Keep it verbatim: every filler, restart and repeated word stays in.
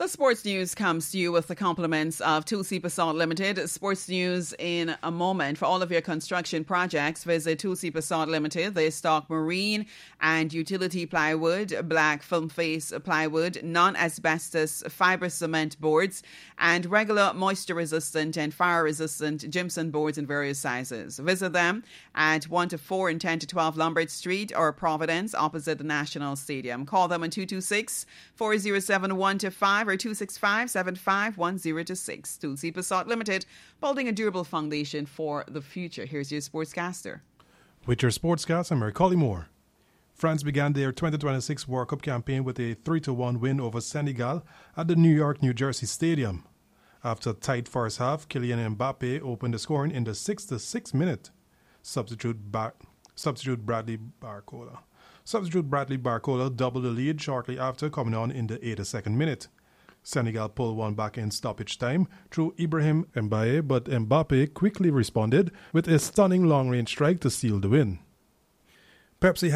The sports news comes to you with the compliments of Tulsi Basalt Limited. Sports news in a moment. For all of your construction projects, visit Tulsi Basalt Limited. They stock marine and utility plywood, black film face plywood, non-asbestos fiber cement boards, and regular moisture-resistant and fire-resistant gypsum boards in various sizes. Visit them at one to four and ten to twelve Lombard Street or Providence, opposite the National Stadium. Call them on two two six, four oh seven, one two five or two six five, seven five one zero two six. Tulsi Basalt Limited, building a durable foundation for the future. Here's your sportscaster. With your sportscast, I'm Macaulay Moore. France began their twenty twenty-six World Cup campaign with a three to one win over Senegal at the New York, New Jersey Stadium. After a tight first half, Kylian Mbappe opened the scoring in the six to six minute. Substitute, Bar- substitute Bradley Barcola. Substitute Bradley Barcola doubled the lead shortly after, coming on in the eighty-second minute. Senegal pulled one back in stoppage time through Ibrahim Mbaye, but Mbappe quickly responded with a stunning long-range strike to seal the win. Pepsi